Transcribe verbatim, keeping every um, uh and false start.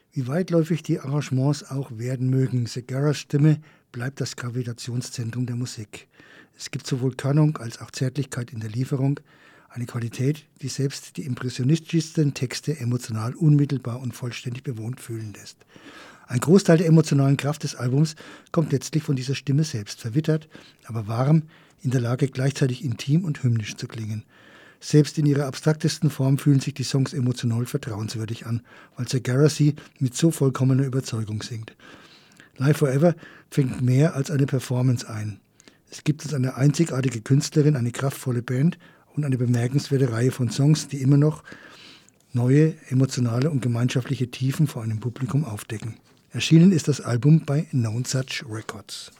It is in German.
Wie weitläufig die Arrangements auch werden mögen, Segarras Stimme bleibt das Gravitationszentrum der Musik. Es gibt sowohl Körnung als auch Zärtlichkeit in der Lieferung, eine Qualität, die selbst die impressionistischsten Texte emotional unmittelbar und vollständig bewohnt fühlen lässt. Ein Großteil der emotionalen Kraft des Albums kommt letztlich von dieser Stimme selbst, verwittert, aber warm, in der Lage gleichzeitig intim und hymnisch zu klingen. Selbst in ihrer abstraktesten Form fühlen sich die Songs emotional vertrauenswürdig an, weil Segarra sie mit so vollkommener Überzeugung singt. Live Forever fängt mehr als eine Performance ein. Es gibt uns eine einzigartige Künstlerin, eine kraftvolle Band und eine bemerkenswerte Reihe von Songs, die immer noch neue emotionale und gemeinschaftliche Tiefen vor einem Publikum aufdecken. Erschienen ist das Album bei Nonesuch Records.